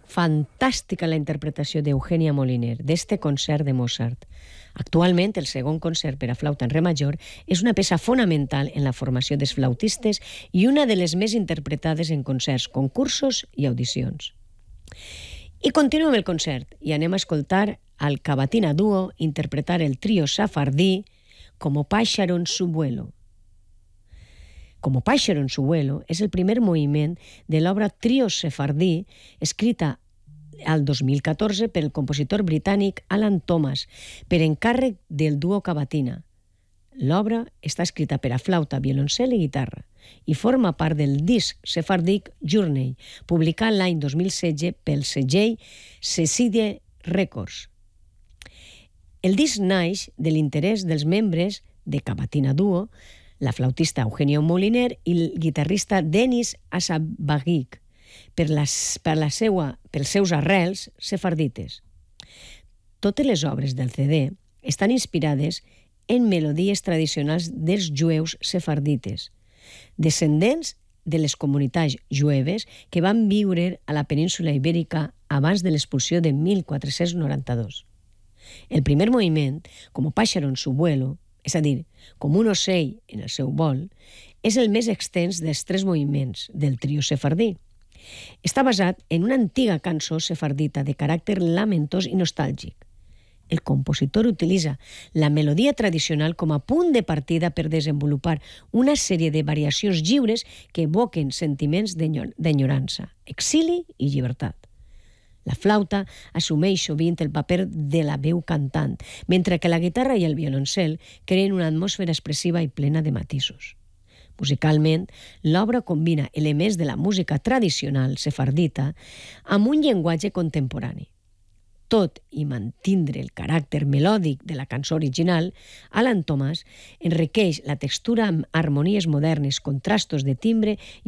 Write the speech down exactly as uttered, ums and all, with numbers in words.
Fantàstica la interpretació d'Eugenia Moliner d'este concert de Mozart. Actualment, el segon concert per a flauta en re major és una peça fonamental en la formació dels flautistes i una de les més interpretades en concerts, concursos i audicions. I continuem el concert i anem a escoltar al Cavatina Duo interpretar el trio safardí Como pájaro en su vuelo. Como pájaro en su vuelo és el primer moviment de l'obra Trio sefardí, escrita al dos mil catorze per el compositor britànic Alan Thomas, per encàrrec del duo Cavatina. L'obra està escrita per a flauta, violoncel i guitarra i forma part del disc sefardíc Journey, publicat l'any dos mil setze pel segell Cecide Records. El disc naix de l'interès dels membres de Cavatina Duo, la flautista Eugenia Moliner i el guitarrista Denis Asabaghik, per, les, per la seua, pels seus arrels sefardites. Totes les obres del C D estan inspirades en melodies tradicionals dels jueus sefardites, descendents de les comunitats jueves que van viure a la península ibèrica abans de l'expulsió de mil quatre-cents noranta-dos. El primer moviment, Como pájaro en su vuelo, és a dir, com un ocell en el seu vol, és el més extens dels tres moviments del trio sefardí. Està basat en una antiga cançó sefardita de caràcter lamentós i nostàlgic. El compositor utilitza la melodia tradicional com a punt de partida per desenvolupar una sèrie de variacions lliures que evoquen sentiments d'enyorança, exili i llibertat. La flauta assumeix sovint el paper de la veu cantant, mentre que la guitarra i el violoncel creen una atmosfera expressiva i plena de matisos. Musicalment, l'obra combina elements de la música tradicional sefardita amb un llenguatge contemporani. Tot i mantindre el caràcter melòdic de la cançó original, Alan Thomas enriqueix la textura amb harmonies modernes, contrastos de timbre